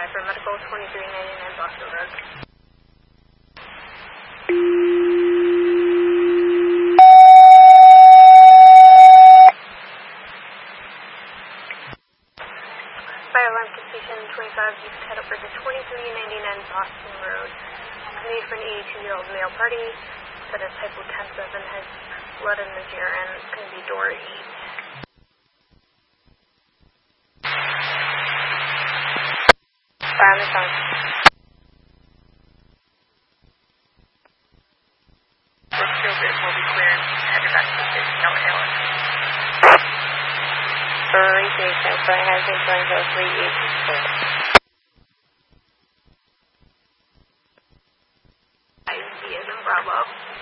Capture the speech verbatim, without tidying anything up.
by for medical, twenty-three ninety-nine Boston Road. Fire alarm station twenty-five, you can head over to twenty-three ninety-nine Boston Road. Need for an eighty-two-year-old male party that is hypotensive and has blood in his urine. It's going to be door eight. Fire on the phone. This field group will be cleared. Head back to the station. No Alice. For radiation, so I have been going to three eight six.